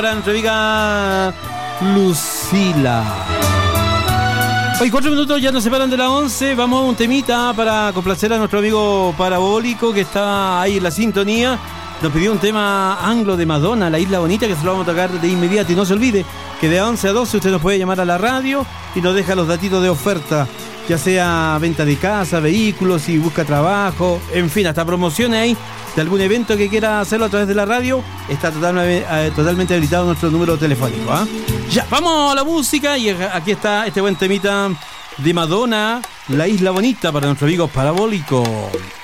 Para nuestra amiga Lucila. Hoy 4 minutos ya nos separan de las 11. Vamos a un temita para complacer a nuestro amigo Parabólico que está ahí en la sintonía. Nos pidió un tema anglo de Madonna, La Isla Bonita, que se lo vamos a tocar de inmediato. Y no se olvide que de 11 a 12 usted nos puede llamar a la radio y nos deja los datitos de oferta, ya sea venta de casa, vehículos, si busca trabajo, en fin, hasta promociones ahí de algún evento que quiera hacerlo a través de la radio. Está totalmente habilitado nuestro número telefónico, ¿eh? Ya, vamos a la música y aquí está este buen temita de Madonna, La Isla Bonita, para nuestro amigo Parabólico.